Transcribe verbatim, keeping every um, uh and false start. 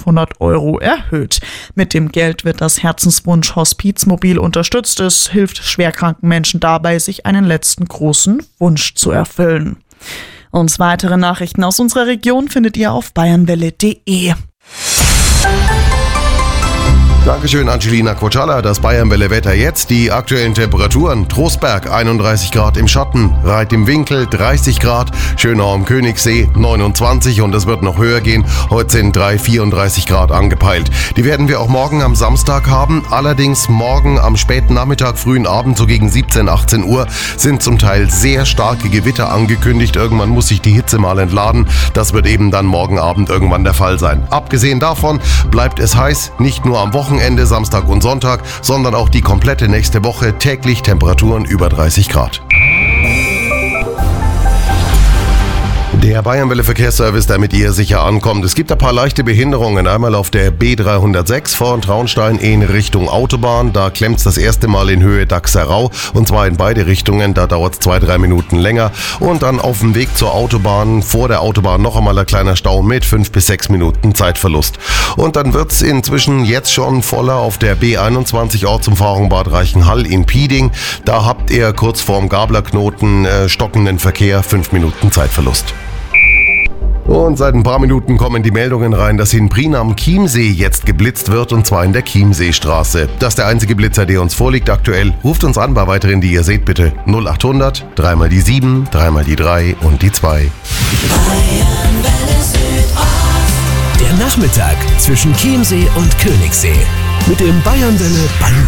fünfhundert Euro erhöht. Mit dem Geld wird das Herzenswunsch Hospizmobil unterstützt. Es hilft schwerkranken Menschen dabei, sich einen letzten großen Wunsch zu erfüllen. Und weitere Nachrichten aus unserer Region findet ihr auf bayernwelle punkt de. Dankeschön, Angelina Quoccialla. Das Bayernwelle-Wetter jetzt. Die aktuellen Temperaturen. Trostberg einunddreißig Grad im Schatten, Reit im Winkel dreißig Grad, Schönau am Königssee neunundzwanzig und es wird noch höher gehen. Heute sind drei vierunddreißig Grad angepeilt. Die werden wir auch morgen am Samstag haben. Allerdings morgen am späten Nachmittag, frühen Abend, so gegen siebzehn, achtzehn Uhr, sind zum Teil sehr starke Gewitter angekündigt. Irgendwann muss sich die Hitze mal entladen. Das wird eben dann morgen Abend irgendwann der Fall sein. Abgesehen davon bleibt es heiß, nicht nur am Wochenende. Wochenende, Samstag und Sonntag, sondern auch die komplette nächste Woche täglich Temperaturen über dreißig Grad. Der Bayernwelle-Verkehrsservice, der mit ihr sicher ankommt. Es gibt ein paar leichte Behinderungen. Einmal auf der B dreihundertsechs vor Traunstein in Richtung Autobahn. Da klemmt es das erste Mal in Höhe Dachserau. Und zwar in beide Richtungen. Da dauert es zwei, drei Minuten länger. Und dann auf dem Weg zur Autobahn, vor der Autobahn noch einmal ein kleiner Stau mit fünf bis sechs Minuten Zeitverlust. Und dann wird es inzwischen jetzt schon voller auf der B einundzwanzig Ortsumfahrung Bad Reichenhall in Pieding. Da habt ihr kurz vorm Gablerknoten äh, stockenden Verkehr, fünf Minuten Zeitverlust. Und seit ein paar Minuten kommen die Meldungen rein, dass in Prien am Chiemsee jetzt geblitzt wird, und zwar in der Chiemseestraße. Das ist der einzige Blitzer, der uns vorliegt aktuell. Ruft uns an bei weiteren, die ihr seht, bitte null achthundert, dreimal die sieben, dreimal die drei und die zwei. Der Nachmittag zwischen Chiemsee und Königssee mit dem Bayernwelle